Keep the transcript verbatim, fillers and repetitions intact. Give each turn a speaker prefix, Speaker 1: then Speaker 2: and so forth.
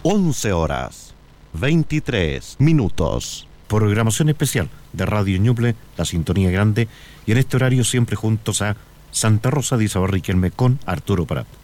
Speaker 1: once horas, veintitrés minutos.
Speaker 2: Programación especial de Radio Ñuble, La Sintonía Grande, y en este horario siempre juntos a Santa Rosa de Isabel Riquelme con Arturo Prat.